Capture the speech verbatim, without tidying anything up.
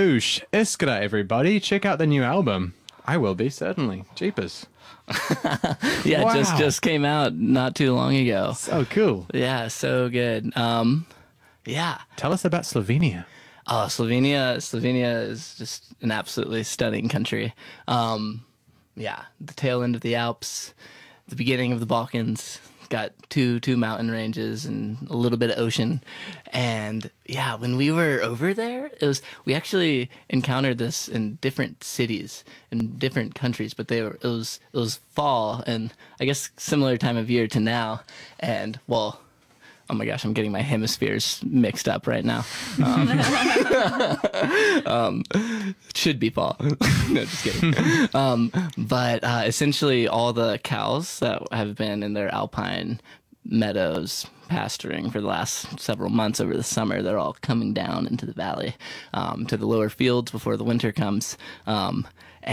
Hoosh, Iskra, everybody. Check out the new album. I will be, certainly. Jeepers. Yeah, Wow. just just came out not too long ago. So cool. Yeah, so good. Um, yeah. Tell us about Slovenia. Oh, Slovenia. Slovenia is just an absolutely stunning country. Um, yeah, the tail end of the Alps, the beginning of the Balkans. Got two two mountain ranges and a little bit of ocean. And yeah, when we were over there, it was we actually encountered this in different cities in different countries, but they were it was it was fall and I guess similar time of year to now. And well, oh my gosh, I'm getting my hemispheres mixed up right now. Um, um, it should be fall. No, just kidding. Um, but uh, essentially, all the cows that have been in their alpine meadows pasturing for the last several months over the summer, they're all coming down into the valley um, to the lower fields before the winter comes. Um,